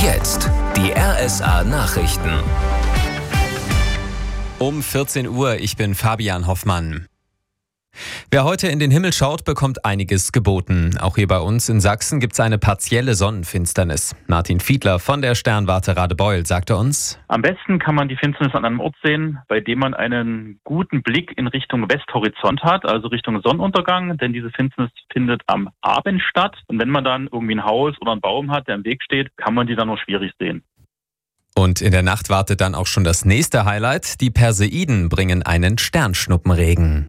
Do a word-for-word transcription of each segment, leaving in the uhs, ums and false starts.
Jetzt die R S A-Nachrichten. Um vierzehn Uhr, ich bin Fabian Hoffmann. Wer heute in den Himmel schaut, bekommt einiges geboten. Auch hier bei uns in Sachsen gibt es eine partielle Sonnenfinsternis. Martin Fiedler von der Sternwarte Radebeul sagte uns: Am besten kann man die Finsternis an einem Ort sehen, bei dem man einen guten Blick in Richtung Westhorizont hat, also Richtung Sonnenuntergang, denn diese Finsternis findet am Abend statt. Und wenn man dann irgendwie ein Haus oder einen Baum hat, der im Weg steht, kann man die dann nur schwierig sehen. Und in der Nacht wartet dann auch schon das nächste Highlight. Die Perseiden bringen einen Sternschnuppenregen.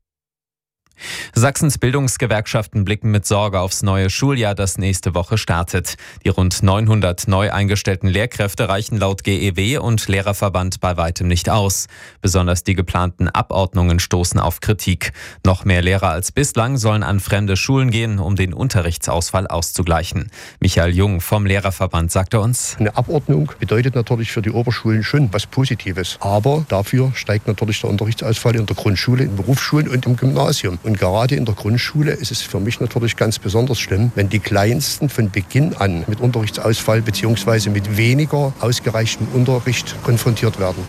Sachsens Bildungsgewerkschaften blicken mit Sorge aufs neue Schuljahr, das nächste Woche startet. Die rund neunhundert neu eingestellten Lehrkräfte reichen laut G E W und Lehrerverband bei weitem nicht aus. Besonders die geplanten Abordnungen stoßen auf Kritik. Noch mehr Lehrer als bislang sollen an fremde Schulen gehen, um den Unterrichtsausfall auszugleichen. Michael Jung vom Lehrerverband sagte uns: Eine Abordnung bedeutet natürlich für die Oberschulen schon was Positives. Aber dafür steigt natürlich der Unterrichtsausfall in der Grundschule, in Berufsschulen und im Gymnasium. Und gerade in der Grundschule ist es für mich natürlich ganz besonders schlimm, wenn die Kleinsten von Beginn an mit Unterrichtsausfall bzw. mit weniger ausgereichtem Unterricht konfrontiert werden.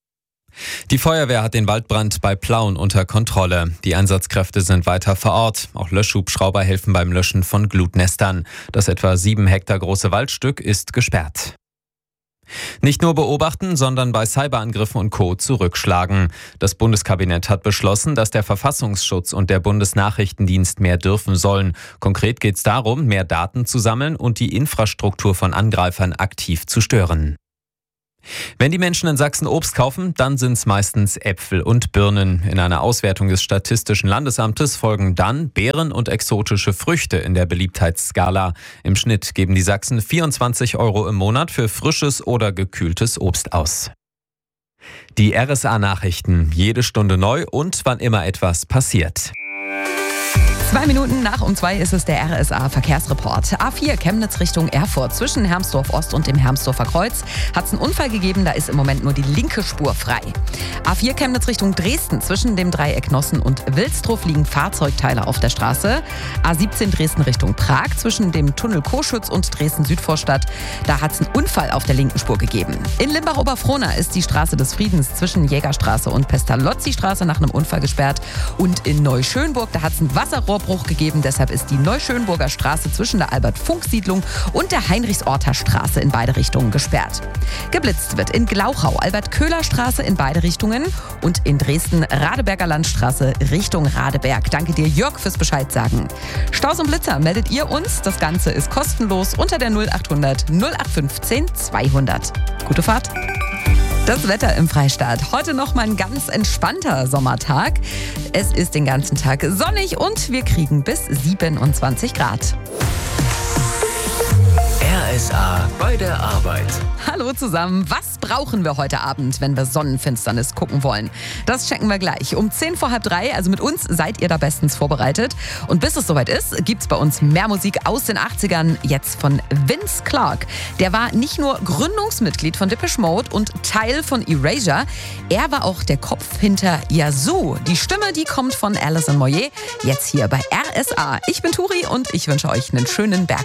Die Feuerwehr hat den Waldbrand bei Plauen unter Kontrolle. Die Einsatzkräfte sind weiter vor Ort. Auch Löschhubschrauber helfen beim Löschen von Glutnestern. Das etwa sieben Hektar große Waldstück ist gesperrt. Nicht nur beobachten, sondern bei Cyberangriffen und Co. zurückschlagen. Das Bundeskabinett hat beschlossen, dass der Verfassungsschutz und der Bundesnachrichtendienst mehr dürfen sollen. Konkret geht es darum, mehr Daten zu sammeln und die Infrastruktur von Angreifern aktiv zu stören. Wenn die Menschen in Sachsen Obst kaufen, dann sind es meistens Äpfel und Birnen. In einer Auswertung des Statistischen Landesamtes folgen dann Beeren und exotische Früchte in der Beliebtheitsskala. Im Schnitt geben die Sachsen vierundzwanzig Euro im Monat für frisches oder gekühltes Obst aus. Die R S A-Nachrichten, jede Stunde neu und wann immer etwas passiert. Zwei Minuten nach um zwei ist es der R S A-Verkehrsreport. A vier Chemnitz Richtung Erfurt. Zwischen Hermsdorf Ost und dem Hermsdorfer Kreuz hat es einen Unfall gegeben. Da ist im Moment nur die linke Spur frei. A vier Chemnitz Richtung Dresden. Zwischen dem Dreieck Nossen und Wilsdruff liegen Fahrzeugteile auf der Straße. A siebzehn Dresden Richtung Prag. Zwischen dem Tunnel Koschütz und Dresden-Südvorstadt. Da hat es einen Unfall auf der linken Spur gegeben. In Limbach-Oberfrohna ist die Straße des Friedens zwischen Jägerstraße und Pestalozzi-Straße nach einem Unfall gesperrt. Und in Neuschönburg, da hat es ein Wasserrohr Bruch gegeben. Deshalb ist die Neuschönburger Straße zwischen der Albert-Funk-Siedlung und der Heinrichsorter Straße in beide Richtungen gesperrt. Geblitzt wird in Glauchau Albert-Köhler-Straße in beide Richtungen und in Dresden Radeberger Landstraße Richtung Radeberg. Danke dir, Jörg, fürs Bescheid sagen. Staus und Blitzer meldet ihr uns. Das Ganze ist kostenlos unter der null achthundert null acht fünfzehn zweihundert. Gute Fahrt! Das Wetter im Freistaat. Heute noch mal ein ganz entspannter Sommertag. Es ist den ganzen Tag sonnig und wir kriegen bis siebenundzwanzig Grad. R S A bei der Arbeit. Hallo zusammen. Was brauchen wir heute Abend, wenn wir Sonnenfinsternis gucken wollen? Das checken wir gleich. Um zehn vor halb drei, also mit uns, seid ihr da bestens vorbereitet. Und bis es soweit ist, gibt's bei uns mehr Musik aus den achtzigern. Jetzt von Vince Clarke. Der war nicht nur Gründungsmitglied von Depeche Mode und Teil von Erasure. Er war auch der Kopf hinter Yazoo. Die Stimme, die kommt von Alison Moyet. Jetzt hier bei R S A. Ich bin Turi und ich wünsche euch einen schönen Berg.